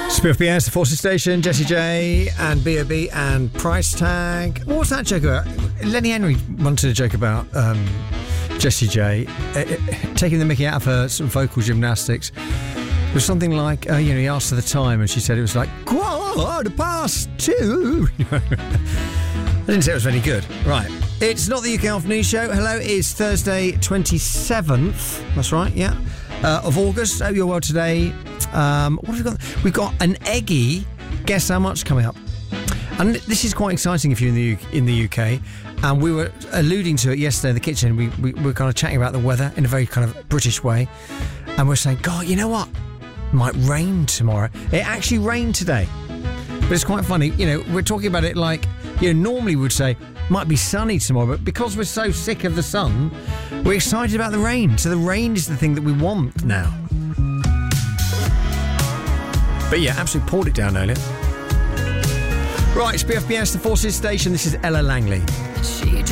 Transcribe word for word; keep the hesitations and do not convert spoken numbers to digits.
Spiff B S, the Forces Station, Jessie J and B O B and Price Tag. What was that joke about? Lenny Henry wanted a joke about um, Jessie J uh, uh, taking the mickey out of her sort of vocal gymnastics. It was something like, uh, you know, he asked her the time and she said it was like, quarter past two. I didn't say it was very good. Right. It's not the U K Half News Show. Hello, it's Thursday twenty-seventh. That's right, yeah. Uh, of August. Hope you're well today. Um, what have we got? We've got an eggy Guess How Much coming up. And this is quite exciting if you're in the U- in the U K. And we were alluding to it yesterday in the kitchen. We, we, we were kind of chatting about the weather in a very kind of British way. And we're saying, God, you know what? It might rain tomorrow. It actually rained today. But it's quite funny. You know, we're talking about it like, you know, normally we'd say, might be sunny tomorrow. But because we're so sick of the sun, we're excited about the rain. So the rain is the thing that we want now. But yeah, absolutely poured it down earlier. Right, it's B F B S, the Forces Station. This is Ella Langley. She